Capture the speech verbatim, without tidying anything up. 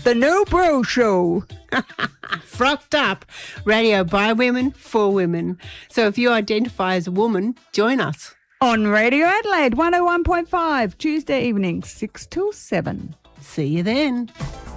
The No Bro Show. Frocked Up, radio by women for women. So if you identify as a woman, join us. On Radio Adelaide one oh one point five, Tuesday evenings, six till seven. See you then.